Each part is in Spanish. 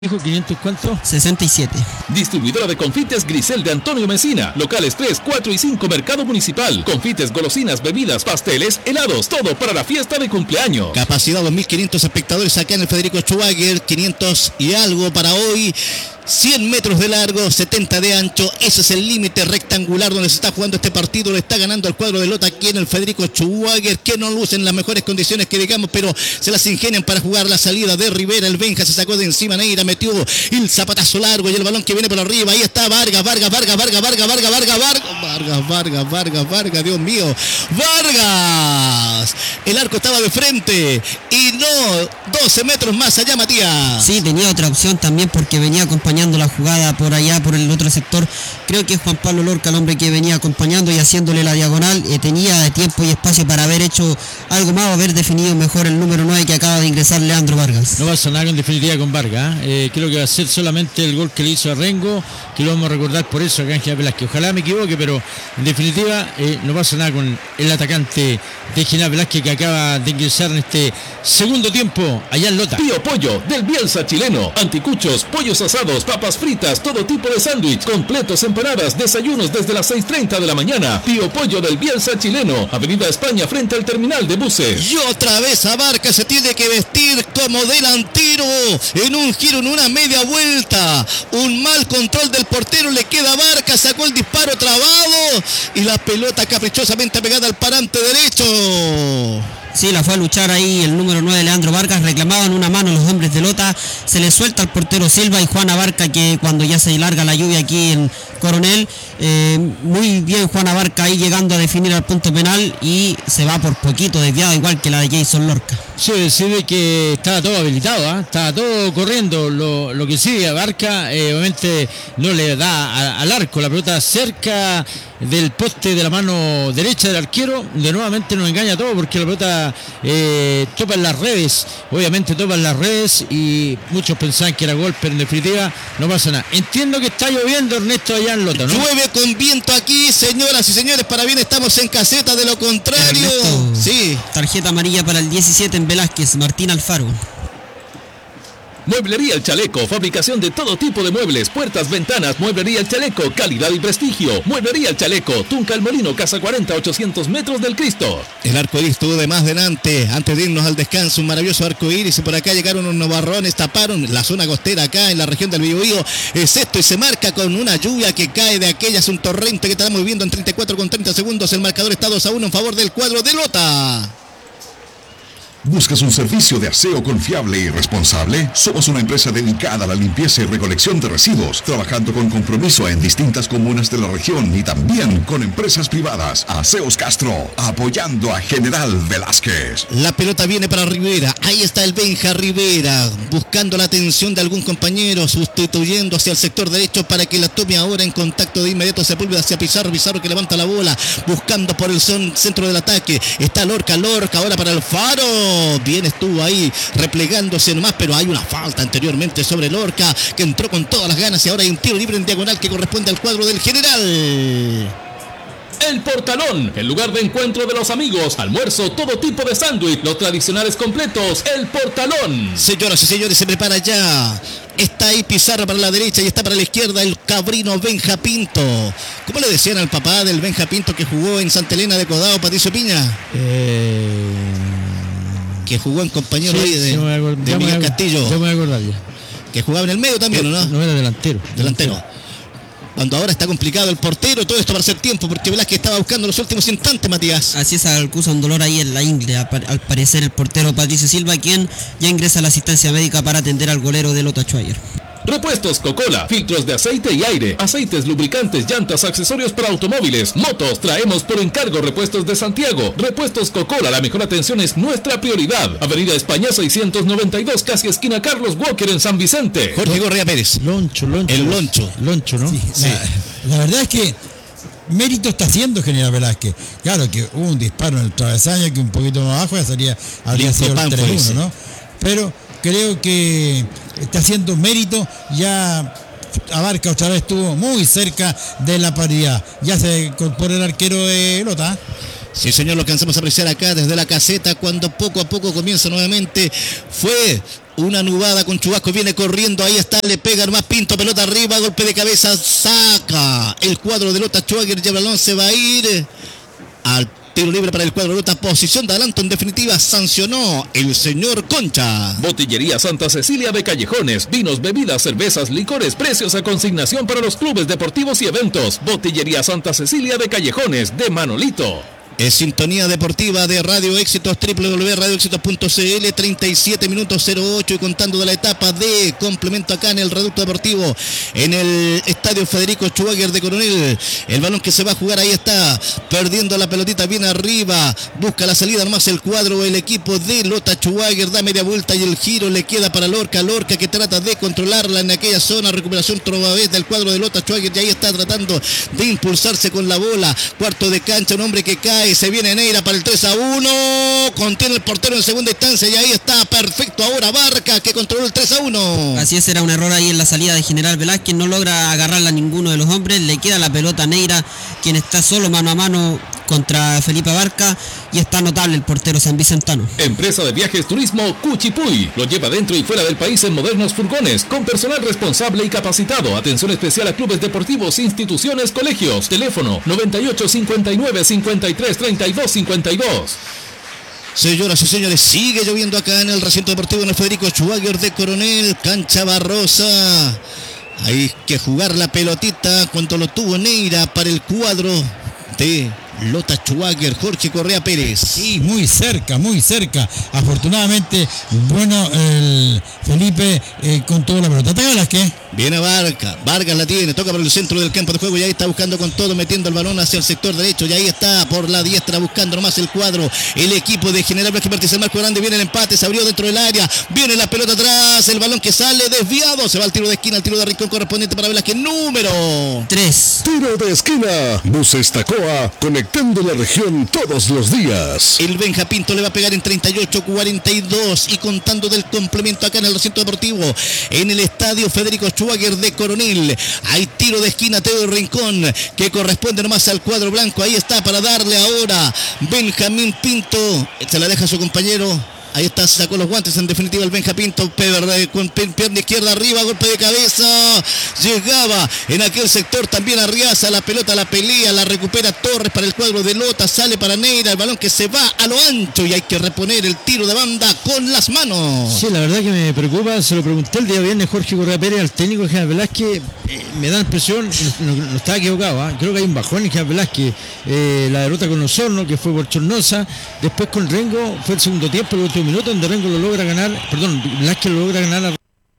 Dijo 500, ¿cuánto? 67. Distribuidora de confites Grisel de Antonio Mesina. Locales 3, 4 y 5 Mercado Municipal. Confites, golosinas, bebidas, pasteles, helados. Todo para la fiesta de cumpleaños. Capacidad 2.500 espectadores acá en el Federico Schwager. 500 y algo para hoy. 100 metros de largo, 70 de ancho. Ese es el límite rectangular donde se está jugando este partido. Le está ganando el cuadro de Lota aquí en el Federico Schwager, que no lucen las mejores condiciones que digamos, pero se las ingenian para jugar la salida de Rivera. El Benja se sacó de encima, Neira metió el zapatazo largo y el balón que viene por arriba. Ahí está Vargas, Dios mío, Vargas. El arco estaba de frente y no 12 metros más allá, Matías. Sí, tenía otra opción también porque venía acompañando la jugada por allá, por el otro sector. Creo que es Juan Pablo Lorca el hombre que venía acompañando y haciéndole la diagonal. Tenía tiempo y espacio para haber hecho algo más, haber definido mejor el número 9 que acaba de ingresar Leandro Vargas. No va a sonar en definitiva con Vargas. Creo que va a ser solamente el gol que le hizo a Rengo, que lo vamos a recordar por eso acá en General Velázquez. Ojalá me equivoque, pero en definitiva no va a sonar con el atacante de General Velázquez que acaba de ingresar en este segundo tiempo allá en Lota. Pío Pollo del Bielsa chileno. Anticuchos, pollos asados, papas fritas, todo tipo de sándwich, completos, empanadas, desayunos desde las 6:30 de la mañana. Pío Pollo del Bielsa chileno. Avenida España frente al terminal de buses. Y otra vez Abarca se tiene que vestir como delantero en un giro, en una media vuelta. Un mal control del portero le queda a Abarca, sacó el disparo trabado y la pelota caprichosamente pegada al parante derecho. Sí, la fue a luchar ahí el número 9 Leandro Vargas, reclamaban una mano los hombres de Lota, se le suelta al portero Silva y Juan Abarca, que cuando ya se larga la lluvia aquí en Coronel, muy bien Juan Abarca ahí llegando a definir al punto penal y se va por poquito desviado, igual que la de Jason Lorca. Sí, decide que estaba todo habilitado, estaba todo corriendo. Lo que sí, Abarca obviamente no le da al arco, la pelota cerca del poste de la mano derecha del arquero, de nuevamente nos engaña todo porque la pelota topa en las redes, obviamente topa en las redes y muchos pensaban que era gol, pero en definitiva no pasa nada. Entiendo que está lloviendo, Ernesto, allá en Lota, ¿no? Llueve con viento aquí, señoras y señores, para bien estamos en caseta, de lo contrario. Ernesto, sí. Tarjeta amarilla para el 17 en Velázquez, Martín Alfaro. Mueblería El Chaleco, fabricación de todo tipo de muebles, puertas, ventanas. Mueblería El Chaleco, calidad y prestigio. Mueblería El Chaleco, Tunca El Molino, Casa 40, 800 metros del Cristo. El arco iris estuvo de más delante, antes de irnos al descanso, un maravilloso arco iris, y por acá llegaron unos nubarrones, taparon la zona costera acá en la región del Biobío, es esto, y se marca con una lluvia que cae de aquellas, un torrente que estamos viviendo en 34 con 30 segundos, el marcador está 2-1 en favor del cuadro de Lota. ¿Buscas un servicio de aseo confiable y responsable? Somos una empresa dedicada a la limpieza y recolección de residuos, trabajando con compromiso en distintas comunas de la región y también con empresas privadas. Aseos Castro, apoyando a General Velázquez. La pelota viene para Rivera, ahí está el Benja Rivera, buscando la atención de algún compañero, sustituyendo hacia el sector derecho para que la tome ahora en contacto de inmediato Sepúlveda hacia Pizarro, Pizarro que levanta la bola, buscando por el centro del ataque, está Lorca ahora para Alfaro. Bien estuvo ahí replegándose nomás, pero hay una falta anteriormente sobre Lorca, que entró con todas las ganas y ahora hay un tiro libre en diagonal que corresponde al cuadro del General. El Portalón, el lugar de encuentro de los amigos, almuerzo, todo tipo de sándwich, los tradicionales completos. El Portalón. Señoras y señores, se prepara ya. Está ahí Pizarro para la derecha y está para la izquierda el cabrino Benja Pinto. ¿Cómo le decían al papá del Benja Pinto que jugó en Santa Elena de Codao, Patricio Piña? Que jugó en compañero sí, de Miguel Castillo. Ya me voy a acordar ya. Que jugaba en el medio también, ¿no? No era delantero. Cuando ahora está complicado el portero, todo esto va a ser tiempo, porque Velázquez estaba buscando los últimos instantes, Matías. Así es, acusa un dolor ahí en la ingle, al parecer el portero Patricio Silva, quien ya ingresa a la asistencia médica para atender al golero de Lota Schwager. Repuestos Coca-Cola, filtros de aceite y aire, aceites, lubricantes, llantas, accesorios para automóviles, motos, traemos por encargo repuestos de Santiago. Repuestos Coca-Cola, la mejor atención es nuestra prioridad. Avenida España 692, casi esquina Carlos Walker en San Vicente. Jorge Gorrea Pérez. Loncho. El Loncho. Loncho, ¿no? Sí. La verdad es que mérito está haciendo General Velázquez. Claro que hubo un disparo en el travesaño que un poquito más abajo habría sido el 3-1, ¿no? Pero creo que está haciendo mérito. Ya Abarca otra vez estuvo muy cerca de la paridad. Ya se incorporó el arquero de Lota. Sí, señor, lo alcanzamos a apreciar acá desde la caseta cuando poco a poco comienza nuevamente. Fue una nubada con chubasco, viene corriendo, ahí está, le pega más Pinto, pelota arriba, golpe de cabeza, saca el cuadro de Lota Schwager, y el balón se va a ir al tiro libre para el cuadro de Lota, posición de adelanto, en definitiva sancionó el señor Concha. Botillería Santa Cecilia de Callejones, vinos, bebidas, cervezas, licores, precios a consignación para los clubes deportivos y eventos. Botillería Santa Cecilia de Callejones, de Manolito. Es sintonía deportiva de Radio Éxitos, www.radioéxitos.cl, 37 minutos 08 y contando de la etapa de complemento acá en el Reducto Deportivo, en el Estadio Federico Schwager de Coronel. El balón que se va a jugar, ahí está, perdiendo la pelotita, viene arriba, busca la salida nomás el cuadro, el equipo de Lota Schwager, da media vuelta y el giro le queda para Lorca que trata de controlarla en aquella zona, recuperación otra vez del cuadro de Lota Schwager, y ahí está tratando de impulsarse con la bola, cuarto de cancha, un hombre que cae, se viene Neira para el 3-1, contiene el portero en segunda instancia y ahí está, perfecto ahora Barca que controló el 3-1. Así es, era un error ahí en la salida de General Velázquez, no logra agarrarla a ninguno de los hombres, le queda la pelota a Neira, quien está solo mano a mano contra Felipe Barca, y está notable el portero sanvicentano. Empresa de viajes turismo Cuchipuy lo lleva dentro y fuera del país en modernos furgones con personal responsable y capacitado. Atención especial a clubes deportivos, instituciones, colegios. Teléfono 98 59 53 32 52. Señoras y señores, sigue lloviendo acá en el recinto deportivo en el Federico Schwager de Coronel, cancha barrosa. Hay que jugar la pelotita cuando lo tuvo Neira para el cuadro de Lota Schwager, Jorge Correa Pérez. Sí, muy cerca. Afortunadamente, bueno, el Felipe con toda la pelota. ¿Te hablas qué? Viene Vargas la tiene, toca por el centro del campo de juego y ahí está buscando con todo, metiendo el balón hacia el sector derecho y ahí está por la diestra buscando nomás el cuadro, el equipo de General Velázquez Martínez, el marco grande, viene el empate, se abrió dentro del área, viene la pelota atrás, el balón que sale desviado, se va al tiro de esquina, al tiro de rincón correspondiente para Velázquez, número 3. Tiro de esquina. Buses Tacoa, conectando la región todos los días. El Benja Pinto le va a pegar en 38-42 y contando del complemento acá en el recinto deportivo, en el estadio Federico Schwager de Coronel. Hay tiro de esquina, Teo Rincón, que corresponde nomás al cuadro blanco. Ahí está para darle ahora Benjamín Pinto. Se la deja a su compañero. Ahí está, sacó los guantes en definitiva el Benja Pinto, con pierna izquierda arriba, golpe de cabeza, llegaba en aquel sector también Arriaza, la pelota la pelea, la recupera Torres para el cuadro de Lota, sale para Neira, el balón que se va a lo ancho y hay que reponer el tiro de banda con las manos. Sí, la verdad que me preocupa, se lo pregunté el día viernes Jorge Correa Pérez al técnico de General Velázquez, me da la impresión, no estaba equivocado, creo que hay un bajón en General Velázquez, la derrota con Osorno que fue por Chornosa, después con Rengo fue el segundo tiempo, el último minuto donde Rengo lo logra ganar, Velázquez lo logra ganar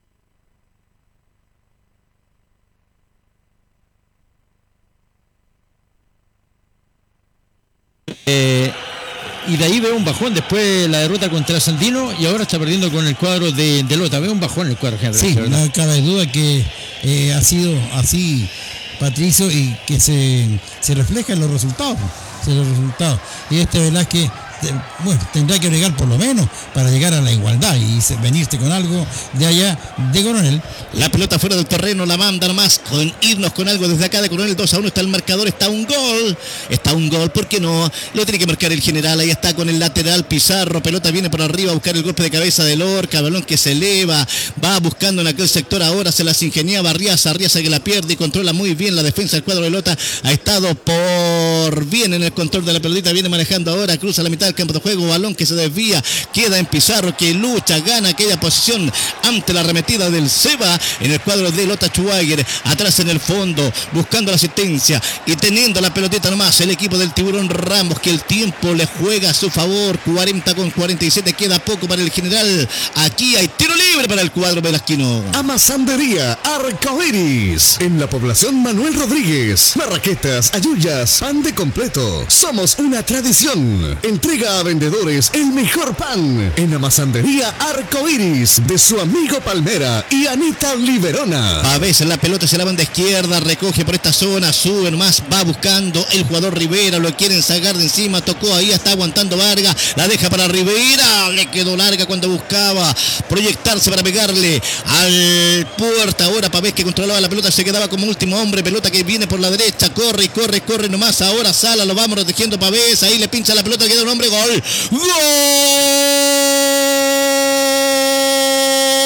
y de ahí veo un bajón, después la derrota contra Sandino y ahora está perdiendo con el cuadro de Lota, veo un bajón en el cuadro general. Sí, no cabe duda que ha sido así, Patricio, y que se refleja en los resultados. Y este Velázquez, bueno, tendrá que bregar por lo menos para llegar a la igualdad y venirse con algo de allá de Coronel. La pelota fuera del terreno, la manda nomás con irnos con algo desde acá de Coronel. 2-1 está el marcador, está un gol, ¿por qué no? Lo tiene que marcar el general, ahí está con el lateral Pizarro, pelota viene por arriba a buscar el golpe de cabeza de Lorca, balón que se eleva, va buscando en aquel sector, ahora se las ingeniaba Arriaza que la pierde y controla muy bien la defensa del cuadro de Lota, ha estado por bien en el control de la pelotita, viene manejando ahora, cruza la mitad del campo de juego, balón que se desvía, queda en Pizarro que lucha, gana aquella posición ante la arremetida del Seba en el cuadro de Lota Schwager, atrás en el fondo, buscando la asistencia y teniendo la pelotita nomás el equipo del Tiburón Ramos, que el tiempo le juega a su favor, 40-47, queda poco para el general, aquí hay tiro libre para el cuadro velasquino. Amasandería Arcoiris, en la población Manuel Rodríguez, marraquetas, ayuyas, pan de completo, somos una tradición, entrega a vendedores el mejor pan en Amasandería Arcoiris de su amigo Palmera y Anita Liberona. A veces la pelota se la banda izquierda, recoge por esta zona, sube nomás, va buscando el jugador Rivera, lo quieren sacar de encima, tocó ahí, está aguantando Vargas, la deja para Rivera, le quedó larga cuando buscaba proyectarse para pegarle al puerta. Ahora Pavés que controlaba la pelota, se quedaba como último hombre, pelota que viene por la derecha, corre nomás, ahora Sala, lo vamos protegiendo Pavés, ahí le pincha la pelota, queda un hombre, gol.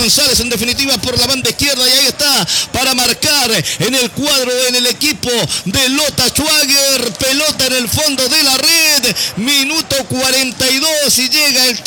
González en definitiva por la banda izquierda y ahí está para marcar en el cuadro en el equipo de Lota Schwager. Pelota en el fondo de la red, minuto 42 y llega el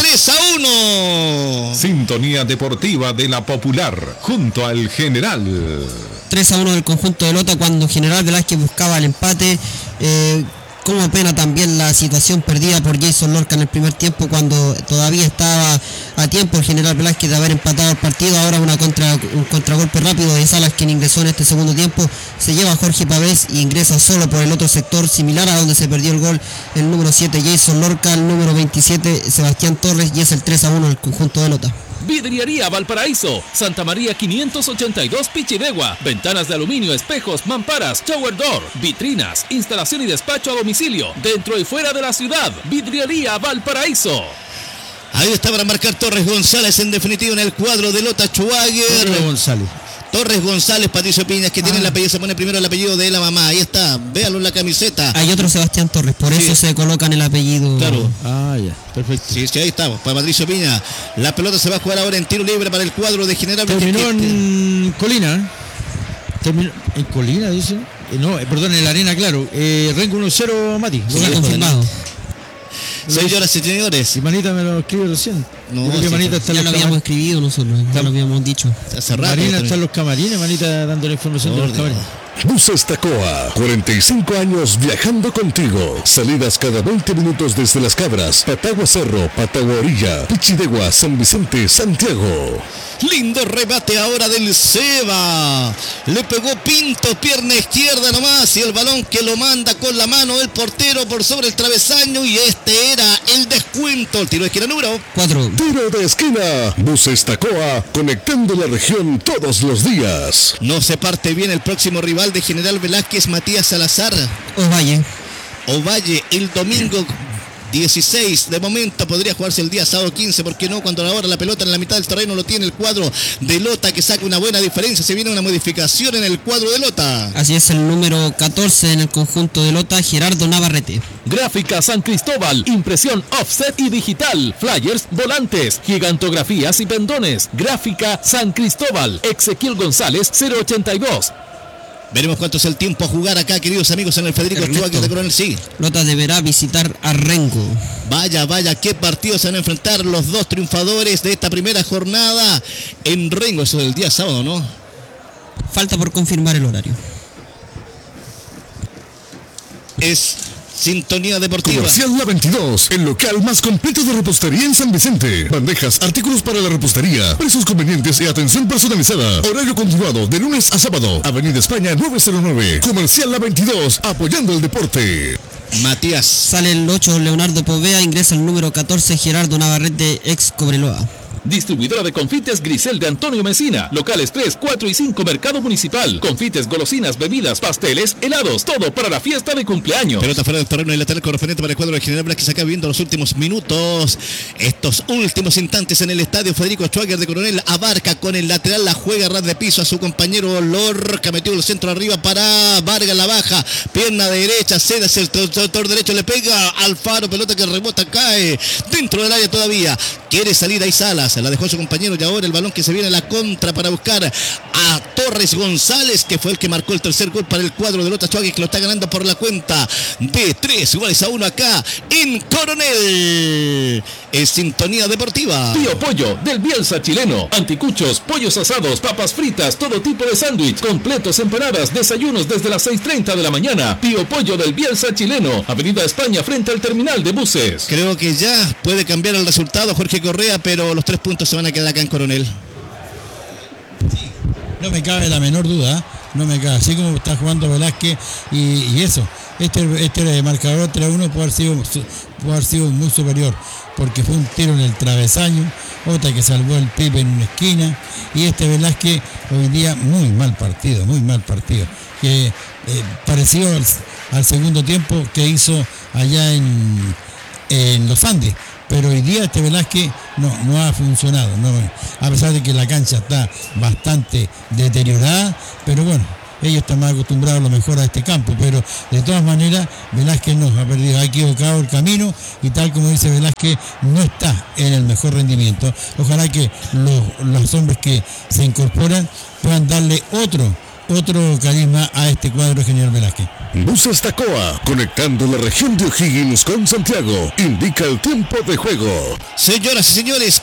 3-1. Sintonía deportiva de la Popular junto al General. 3-1 del conjunto de Lota cuando General Velázquez buscaba el empate. Como pena también la situación perdida por Jason Lorca en el primer tiempo cuando todavía estaba a tiempo el General Velázquez de haber empatado el partido. Ahora un contragolpe rápido de Salas, quien ingresó en este segundo tiempo, se lleva a Jorge Pavés y ingresa solo por el otro sector, similar a donde se perdió el gol el número 7 Jason Lorca, el número 27 Sebastián Torres, y es el 3-1 del conjunto de Lota. Vidriería Valparaíso, Santa María 582 Pichidegua, ventanas de aluminio, espejos, mamparas, shower door, vitrinas, instalación y despacho a domicilio, dentro y fuera de la ciudad. Vidriería Valparaíso. Ahí está para marcar Torres González en definitiva en el cuadro de Lota Schwager. Torres González, Patricio Piñas, que tiene el apellido, se pone primero el apellido de la mamá. Ahí está, véalo en la camiseta. Hay otro Sebastián Torres, por eso se colocan el apellido. Claro. Ya, perfecto. Sí, ahí estamos, para Patricio Piña. La pelota se va a jugar ahora en tiro libre para el cuadro de General. Terminó en Colina. Terminó en Colina, dice. No, perdón, en la Arena, claro. Rengo 1-0, Mati. Sí, confirmado. Señoras y señores. Y Manita me lo escribe recién. No, sí, Manita está ya lo habíamos escribido nosotros, ya lo habíamos dicho. Hace rato. Marina está en los camarines, Manita dando la información de los camarines. Buses Tacoa, 45 años viajando contigo. Salidas cada 20 minutos desde Las Cabras, Patagua Cerro, Patagua Orilla, Pichidegua, San Vicente, Santiago. Lindo remate ahora del Seba. Le pegó Pinto, pierna izquierda nomás, y el balón que lo manda con la mano el portero por sobre el travesaño, y este era el descuento. El tiro de esquina número 4. Tiro de esquina. Buses Tacoa, conectando la región todos los días. No se parte bien el próximo rival de General Velázquez, Matías Salazar. Ovalle el domingo 16, de momento podría jugarse el día sábado 15, ¿por qué no? Cuando ahora la pelota en la mitad del terreno lo tiene el cuadro de Lota, que saca una buena diferencia. Se viene una modificación en el cuadro de Lota. Así es, el número 14 en el conjunto de Lota, Gerardo Navarrete. Gráfica San Cristóbal, impresión offset y digital, flyers, volantes, gigantografías y pendones. Gráfica San Cristóbal, Ezequiel González 082. Veremos cuánto es el tiempo a jugar acá, queridos amigos, en el Federico Schwager de Coronel. Sí. Lota deberá visitar a Rengo. Vaya, qué partidos se van a enfrentar los dos triunfadores de esta primera jornada en Rengo. Eso del día sábado, ¿no? Falta por confirmar el horario. Es Sintonía Deportiva. Comercial La 22, el local más completo de repostería en San Vicente. Bandejas, artículos para la repostería, precios convenientes y atención personalizada. Horario continuado de lunes a sábado. Avenida España 909. Comercial La 22, apoyando el deporte. Matías. Sale el 8 Leonardo Povea, ingresa el número 14 Gerardo Navarrete, ex Cobreloa. Distribuidora de confites Grisel de Antonio Mesina. Locales 3, 4 y 5 Mercado Municipal. Confites, golosinas, bebidas, pasteles, helados. Todo para la fiesta de cumpleaños. Pelota fuera del terreno y lateral correspondiente para el cuadro de General Velázquez, acá viendo los últimos minutos. Estos últimos instantes en el estadio Federico Schwager de Coronel. Abarca con el lateral, la juega ras de piso a su compañero Lorca. Metió el centro arriba para Vargas, la baja. Pierna derecha, cede hacia el sector derecho, le pega Alfaro. Pelota que rebota, cae dentro del área todavía. Quiere salir ahí Salas. La dejó su compañero y ahora el balón que se viene a la contra para buscar a Torres González, que fue el que marcó el tercer gol para el cuadro de Lota Schwager, que lo está ganando por la cuenta de 3-1 acá en Coronel. Es Sintonía Deportiva. Pío Pollo, del Bielsa chileno. Anticuchos, pollos asados, papas fritas, todo tipo de sándwich, completos, empanadas, desayunos desde las 6:30 de la mañana. Pío Pollo del Bielsa chileno. Avenida España, frente al terminal de buses. Creo que ya puede cambiar el resultado, Jorge Correa, pero los 3 puntos se van a quedar acá en Coronel. No me cabe la menor duda, no me cabe, así como está jugando Velázquez y eso, este marcador 3-1 puede haber sido muy superior, porque fue un tiro en el travesaño, otra que salvó el Pipe en una esquina, y este Velázquez hoy día muy mal partido, que parecido al segundo tiempo que hizo allá en los Andes. Pero hoy día este Velázquez no ha funcionado, a pesar de que la cancha está bastante deteriorada, pero bueno, ellos están más acostumbrados a lo mejor a este campo, pero de todas maneras Velázquez no ha perdido, ha equivocado el camino y tal como dice Velázquez, no está en el mejor rendimiento. Ojalá que los hombres que se incorporan puedan darle otro carisma a este cuadro de General Velázquez. Buses Tacoa, conectando la región de O'Higgins con Santiago, indica el tiempo de juego. Señoras y señores,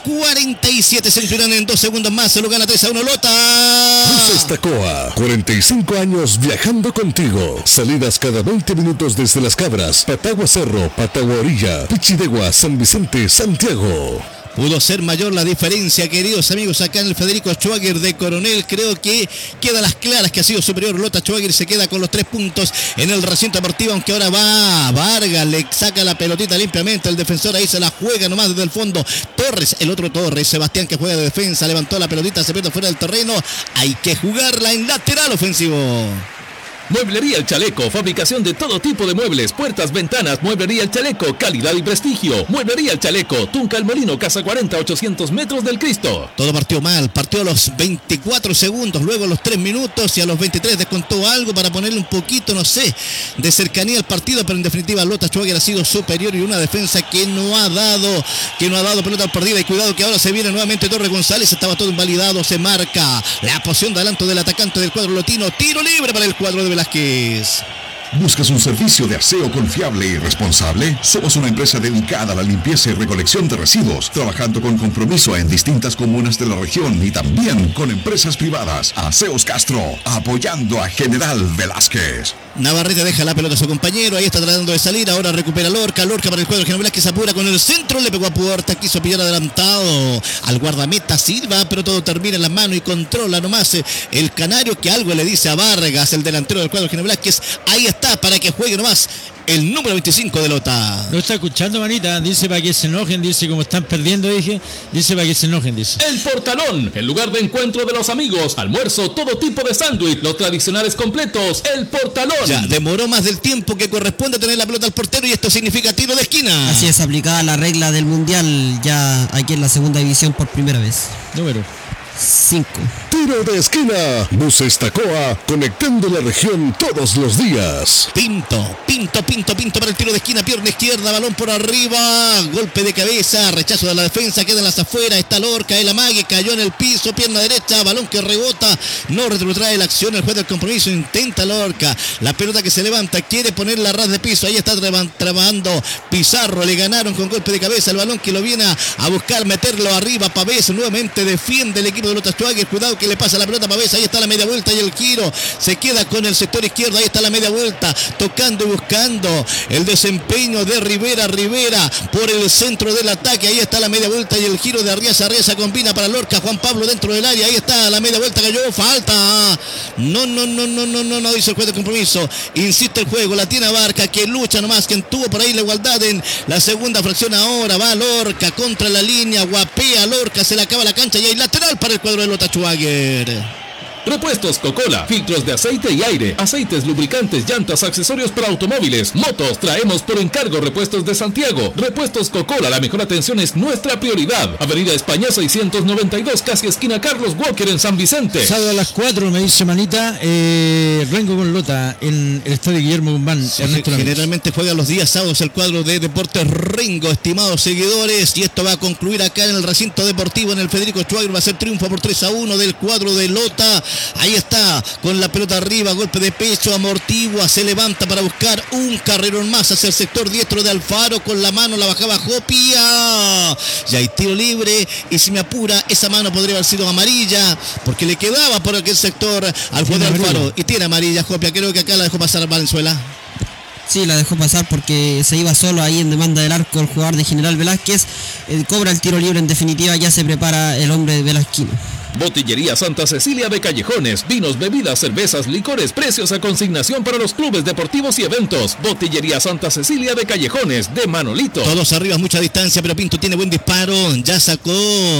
47 se inclinan en 2 segundos más, se lo gana 3-1 Lota. Buses Tacoa, 45 años viajando contigo. Salidas cada 20 minutos desde Las Cabras, Patagua Cerro, Patagua Orilla, Pichidegua, San Vicente, Santiago. Pudo ser mayor la diferencia, queridos amigos, acá en el Federico Schwager de Coronel. Creo que queda las claras que ha sido superior Lota Schwager, se queda con los 3 puntos en el recinto deportivo, aunque ahora va Vargas, le saca la pelotita limpiamente, el defensor ahí se la juega nomás desde el fondo. Torres, el otro Torres, Sebastián que juega de defensa, levantó la pelotita, se pierde fuera del terreno, hay que jugarla en lateral ofensivo. Mueblería El Chaleco, fabricación de todo tipo de muebles, puertas, ventanas. Mueblería El Chaleco, calidad y prestigio. Mueblería El Chaleco, Tunca El Molino, Casa 40, 800 metros del Cristo. Todo partió mal, partió a los 24 segundos, luego a los 3 minutos y a los 23 descontó algo para ponerle un poquito, no sé, de cercanía al partido, pero en definitiva Lota Schwager ha sido superior y una defensa que no ha dado pelota perdida. Y cuidado que ahora se viene nuevamente Torres González, estaba todo invalidado, se marca la posición de adelanto del atacante del cuadro lotino, tiro libre para el cuadro de Velázquez. ¿Buscas un servicio de aseo confiable y responsable? Somos una empresa dedicada a la limpieza y recolección de residuos, trabajando con compromiso en distintas comunas de la región y también con empresas privadas. Aseos Castro, apoyando a General Velázquez. Navarrete deja la pelota a su compañero, ahí está tratando de salir, ahora recupera Lorca para el cuadro General Velázquez, apura con el centro, le pegó a puerta, quiso pillar adelantado al guardameta Silva, pero todo termina en las manos y controla nomás el canario, que algo le dice a Vargas, el delantero del cuadro General Velázquez. Ahí está para que juegue nomás el número 25 de Lota. Lo está escuchando, manita, dice para que se enojen, dice como están perdiendo, dice para que se enojen, dice. El Portalón, el lugar de encuentro de los amigos, almuerzo, todo tipo de sándwich, los tradicionales completos. El Portalón. Ya demoró más del tiempo que corresponde tener la pelota al portero y esto significa tiro de esquina. Así es, aplicada la regla del Mundial ya aquí en la segunda división por primera vez. Número 5. Tiro de esquina. Buses Tacoa, conectando la región todos los días. Pinto para el tiro de esquina, pierna izquierda, balón por arriba, golpe de cabeza, rechazo de la defensa, queda en las afueras, está Lorca, el amague, cayó en el piso, pierna derecha, balón que rebota, no retrotrae la acción, el juez del compromiso, intenta Lorca, la pelota que se levanta, quiere ponerla a ras de piso, ahí está trabando Pizarro, le ganaron con golpe de cabeza, el balón que lo viene a buscar, meterlo arriba, Pavés nuevamente defiende el equipo de Lota Schwager, cuidado que le pasa la pelota a Pavés, ahí está la media vuelta y el giro, se queda con el sector izquierdo, ahí está la media vuelta, tocando y buscando el desempeño de Rivera por el centro del ataque, ahí está la media vuelta y el giro de Arriaza combina para Lorca, Juan Pablo dentro del área, ahí está la media vuelta, cayó, falta, no, dice el juez de compromiso, insiste el juego, la tiene Barca, que lucha nomás, quien tuvo por ahí la igualdad en la segunda fracción, ahora va Lorca contra la línea, guapea Lorca, se le acaba la cancha y hay lateral para el cuadro de Lota Schwager. Repuestos Coca-Cola, filtros de aceite y aire, aceites, lubricantes, llantas, accesorios para automóviles, motos, traemos por encargo repuestos de Santiago. Repuestos Coca-Cola, la mejor atención es nuestra prioridad. Avenida España 692, casi esquina Carlos Walker en San Vicente. Sábado a las 4, me dice manita, Rengo con Lota en el estadio Guillermo Guzmán. Generalmente juega los días sábados el cuadro de Deportes Rengo, estimados seguidores, y esto va a concluir acá en el recinto deportivo en el Federico Schwager, va a ser triunfo por 3-1 del cuadro de Lota. Ahí está, con la pelota arriba, golpe de pecho, amortigua, se levanta para buscar un carrerón más hacia el sector diestro de Alfaro, con la mano la bajaba Jopia, ya hay tiro libre, y si me apura, esa mano podría haber sido amarilla, porque le quedaba por aquel sector al jugador de Alfaro, y tiene amarilla Jopia, creo que acá la dejó pasar Valenzuela. Sí, la dejó pasar porque se iba solo ahí en demanda del arco el jugador de General Velázquez, cobra el tiro libre, en definitiva ya se prepara el hombre de Velázquez. Botillería Santa Cecilia de Callejones, vinos, bebidas, cervezas, licores, precios a consignación para los clubes deportivos y eventos. Botillería Santa Cecilia de Callejones, de Manolito. Todos arriba, mucha distancia, pero Pinto tiene buen disparo, ya sacó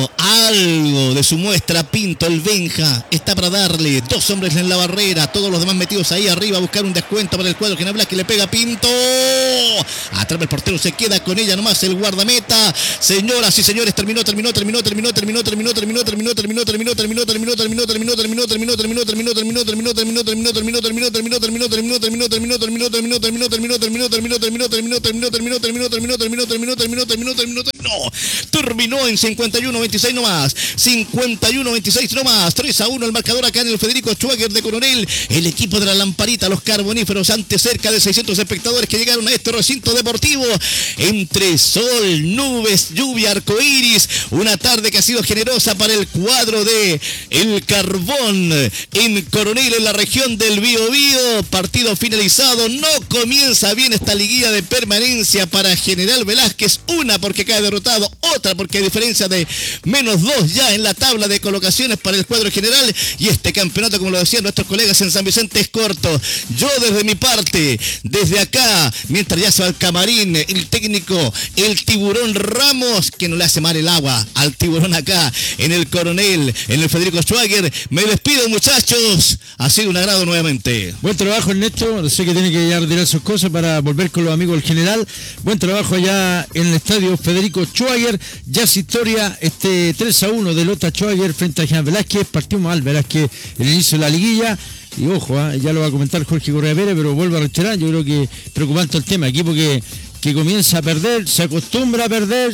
algo de su muestra Pinto, el Benja, está para darle, 2 hombres en la barrera, todos los demás metidos ahí arriba a buscar un descuento para el cuadro General Velázquez, le pega Pinto, atrapa el portero, se queda con ella nomás el guardameta. Señoras y señores, terminó. Terminó en 51-26 nomás. 51-26 nomás. 3-1 el marcador acá en el Federico Schwager de Coronel. El equipo de la Lamparita, los Carboníferos, ante cerca de 600 espectadores que llegaron a este recinto deportivo. Entre sol, nubes, lluvia, arcoíris. Una tarde que ha sido generosa para el cuadro de El Carbón en Coronel, en la región del Biobío. Partido finalizado. No comienza bien esta liguilla de permanencia para General Velázquez. Una porque cae derrotado, otra porque a diferencia de -2 ya en la tabla de colocaciones para el cuadro general. Y este campeonato, como lo decían nuestros colegas en San Vicente, es corto. Yo desde mi parte, desde acá, mientras ya se va al camarín, el técnico, el Tiburón Ramos, que no le hace mal el agua al Tiburón acá en el Coronel, en el Federico Schwager. Me despido, muchachos. Ha sido un agrado nuevamente. Buen trabajo, Ernesto. Sé que tiene que ya retirar sus cosas para volver con los amigos del general. Buen trabajo allá en el estadio Federico Schwager. Ya es historia este 3-1 de Lota Schwager frente a General Velázquez. Partió mal Velázquez en el inicio de la liguilla. Y ojo, ya lo va a comentar Jorge Correa Pérez, pero vuelvo a reiterar, yo creo que preocupante el tema. Equipo que comienza a perder, se acostumbra a perder,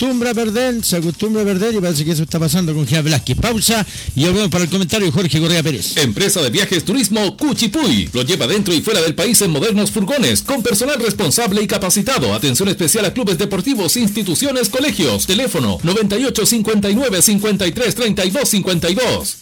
y parece que eso está pasando con General Velázquez. Pausa y volvemos para el comentario de Jorge Correa Pérez. Empresa de viajes turismo Cuchipuy. Lo lleva dentro y fuera del país en modernos furgones, con personal responsable y capacitado. Atención especial a clubes deportivos, instituciones, colegios. Teléfono 98 59 53 32 52.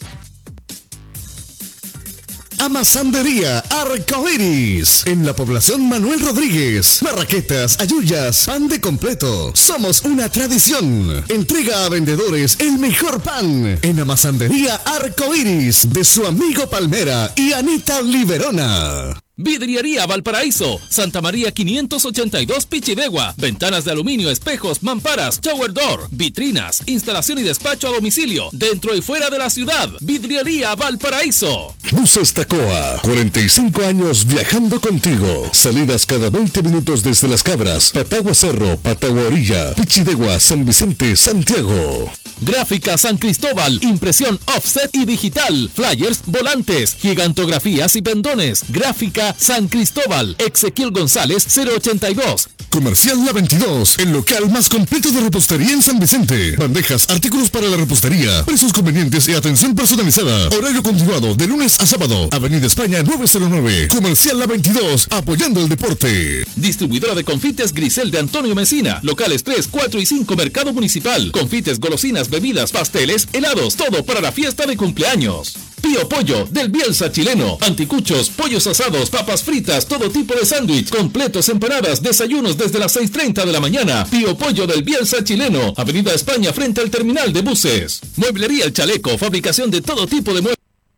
Amasandería Arcoiris, en la población Manuel Rodríguez. Marraquetas, ayuyas, pan de completo. Somos una tradición. Entrega a vendedores el mejor pan. En Amasandería Arcoiris, de su amigo Palmera y Anita Liberona. Vidriería Valparaíso, Santa María 582 Pichidegua. Ventanas de aluminio, espejos, mamparas, shower door, vitrinas, instalación y despacho a domicilio, dentro y fuera de la ciudad. Vidriería Valparaíso. Buses Tacoa, 45 años viajando contigo. Salidas cada 20 minutos desde Las Cabras, Patagua Cerro, Patagua Orilla, Pichidegua, San Vicente, Santiago. Gráfica San Cristóbal, impresión offset y digital, flyers, volantes, gigantografías y pendones. Gráfica San Cristóbal, Ezequiel González 082. Comercial La 22, el local más completo de repostería en San Vicente. Bandejas, artículos para la repostería, precios convenientes y atención personalizada. Horario continuado de lunes a sábado. Avenida España 909. Comercial La 22, apoyando el deporte. Distribuidora de confites Grisel de Antonio Mesina. Locales 3, 4 y 5 Mercado Municipal. Confites, golosinas, bebidas, pasteles, helados, todo para la fiesta de cumpleaños. Pío Pollo, del Bielsa chileno. Anticuchos, pollos asados, papas fritas, todo tipo de sándwich, completos, empanadas, desayunos desde las 6:30 de la mañana. Pío Pollo del Bielsa chileno. Avenida España frente al terminal de buses. Mueblería El Chaleco, fabricación de todo tipo de muebles.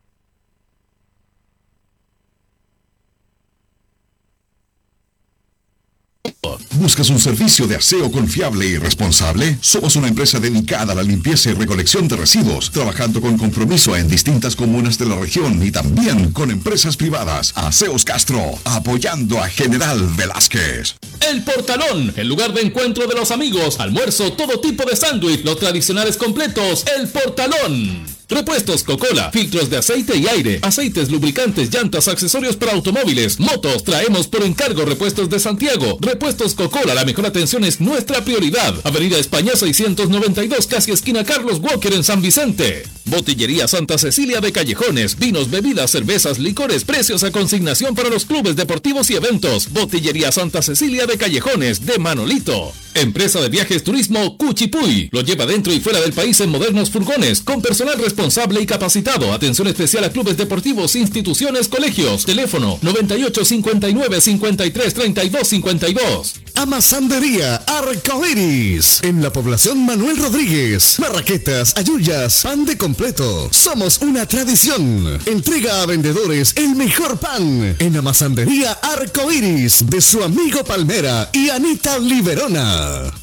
¿Buscas un servicio de aseo confiable y responsable? Somos una empresa dedicada a la limpieza y recolección de residuos, trabajando con compromiso en distintas comunas de la región y también con empresas privadas. Aseos Castro, apoyando a General Velázquez. El Portalón, el lugar de encuentro de los amigos, almuerzo, todo tipo de sándwich, los tradicionales completos. El Portalón. Repuestos Coca-Cola, filtros de aceite y aire, aceites, lubricantes, llantas, accesorios para automóviles, motos. Traemos por encargo repuestos de Santiago. Repuestos Coca-Cola, la mejor atención es nuestra prioridad. Avenida España 692, casi esquina Carlos Walker en San Vicente. Botillería Santa Cecilia de Callejones, vinos, bebidas, cervezas, licores, precios a consignación para los clubes deportivos y eventos. Botillería Santa Cecilia de Callejones, de Manolito. Empresa de viajes turismo Cuchipuy. Lo lleva dentro y fuera del país en modernos furgones, con personal responsable y capacitado. Atención especial a clubes deportivos, instituciones, colegios. Teléfono 98 59 53 32 52. Amasandería Arcoiris, en la población Manuel Rodríguez. Marraquetas, ayuyas, pan de completo. Somos una tradición. Entrega a vendedores el mejor pan. En Amasandería Arcoiris, de su amigo Palmera y Anita Liberona.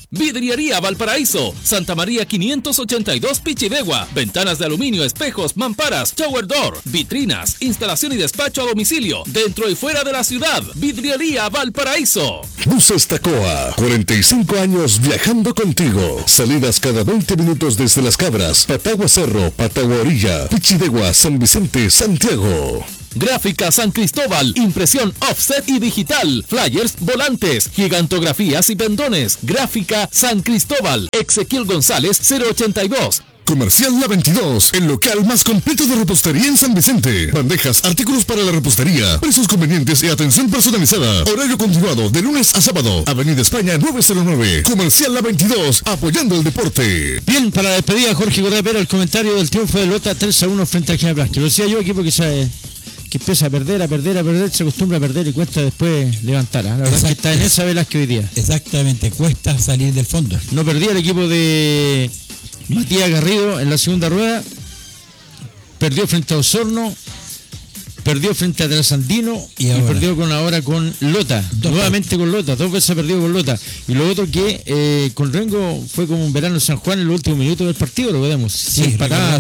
Vidriería Valparaíso, Santa María 582 Pichidegua. Ventanas de aluminio, espejos, mamparas, shower door, vitrinas, instalación y despacho a domicilio, dentro y fuera de la ciudad. Vidriería Valparaíso. Buses Tacoa, 45 años viajando contigo. Salidas cada 20 minutos desde Las Cabras, Patagua Cerro, Patagua Orilla, Pichidegua, San Vicente, Santiago. Gráfica San Cristóbal, impresión offset y digital, flyers, volantes, gigantografías y pendones. Gráfica San Cristóbal, Ezequiel González 082. Comercial La 22, el local más completo de repostería en San Vicente. Bandejas, artículos para la repostería, precios convenientes y atención personalizada. Horario continuado de lunes a sábado. Avenida España 909. Comercial La 22, apoyando el deporte. Bien, para la despedida, Jorge Correa Pera, el comentario del triunfo de Lota 3-1 frente a General Velázquez. Lo decía yo, equipo que sabe que empieza a perder, se acostumbra a perder y cuesta después levantar. La verdad es que está en esa Velázquez hoy día. Exactamente, cuesta salir del fondo. No perdía el equipo de Matías Garrido en la segunda rueda, perdió frente a Osorno, perdió frente a Trasandino y perdió ahora con Lota, nuevamente con Lota, 2 veces perdió con Lota. Y lo otro que con Rengo fue como un verano en San Juan en los últimos minutos del partido, lo podemos. Sí, empataba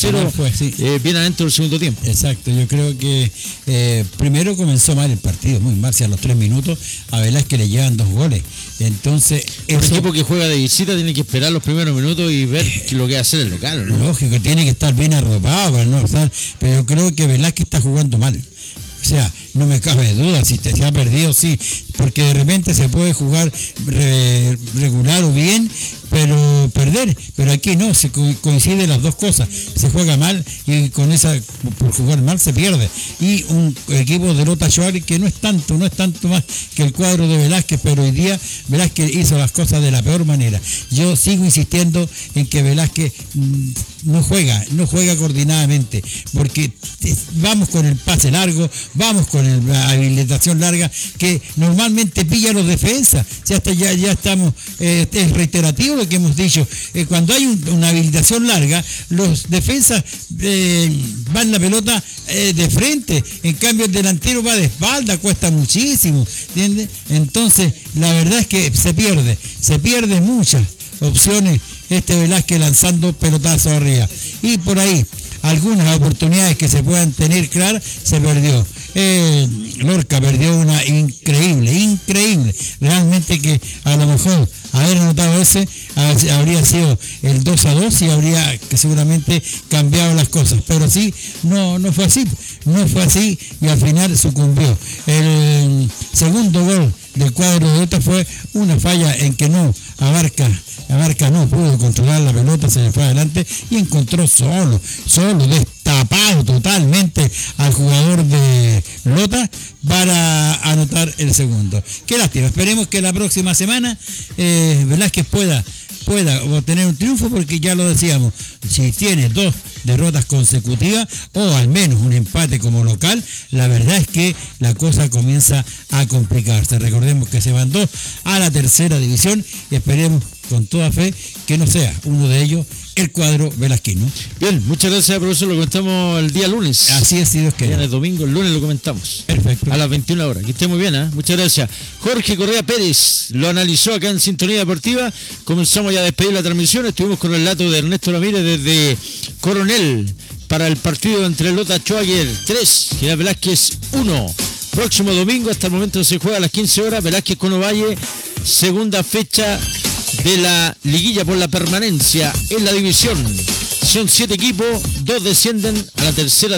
0-0 bien adentro del segundo tiempo. Exacto, yo creo que primero comenzó mal el partido, muy mal, si a los 3 minutos a Velázquez le llevan 2 goles. Entonces, un equipo que juega de visita tiene que esperar los primeros minutos y ver lo que va a hacer el local, ¿no? Lógico, tiene que estar bien arropado para no estar, pero yo creo que Velázquez está jugando mal. O sea, no me cabe duda, si se ha perdido, sí, porque de repente se puede jugar regular o bien, pero perder, pero aquí no, se coinciden las dos cosas, se juega mal y con esa, por jugar mal se pierde. Y un equipo de Lota Schwager que no es tanto más que el cuadro de Velázquez, pero hoy día Velázquez hizo las cosas de la peor manera. Yo sigo insistiendo en que Velázquez no juega coordinadamente, porque vamos con el pase largo, vamos con la habilitación larga que normalmente pilla a los defensas. Ya estamos, es reiterativo lo que hemos dicho. Cuando hay una habilitación larga, los defensas van la pelota de frente, en cambio el delantero va de espalda, cuesta muchísimo, ¿entiendes? Entonces la verdad es que se pierde muchas opciones Velázquez lanzando pelotazos arriba, y por ahí algunas oportunidades que se puedan tener claras se perdió. Lorca perdió una increíble, realmente, que a lo mejor haber anotado ese habría sido el 2-2 y habría que seguramente cambiado las cosas, pero sí, no fue así y al final sucumbió. El segundo gol del cuadro de Lota fue una falla en que Abarca no pudo controlar la pelota, se le fue adelante y encontró solo, destapado totalmente al jugador de Lota para anotar el segundo. Qué lástima, esperemos que la próxima semana Velázquez pueda obtener un triunfo, porque ya lo decíamos, si tiene 2 derrotas consecutivas o al menos un empate como local, la verdad es que la cosa comienza a complicarse. Recordemos que se van 2 a la tercera división y esperemos con toda fe que no sea uno de ellos el cuadro velazquino. Bien, muchas gracias, profesor. Lo comentamos el día lunes. Así es, si Dios quiere. El domingo, el lunes lo comentamos. Perfecto. A las 21 horas. Que esté muy bien, ¿eh? Muchas gracias. Jorge Correa Pérez lo analizó acá en Sintonía Deportiva. Comenzamos ya a despedir la transmisión. Estuvimos con el relato de Ernesto Ramírez desde Coronel para el partido entre Lota Schwager 3, General Velázquez 1. Próximo domingo, hasta el momento se juega a las 15 horas. Velázquez con Ovalle, segunda fecha de la liguilla por la permanencia en la división. Son 7 equipos, 2 descienden a la tercera